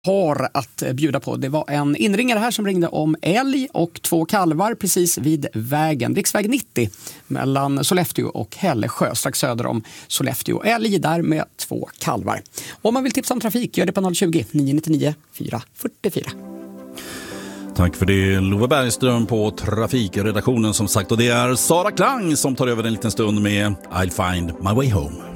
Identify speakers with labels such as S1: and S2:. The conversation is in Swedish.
S1: har att bjuda på. Det var en inringare här som ringde om älg och 2 kalvar precis vid vägen. Riksväg 90 mellan Sollefteå och Hällesjö, strax söder om Sollefteå. Älg där med 2 kalvar. Om man vill tipsa om trafik, gör det på 020 999 444.
S2: Tack för det, Love Bergström på Trafikredaktionen som sagt. Och det är Sara Klang som tar över en liten stund med I'll find my way home.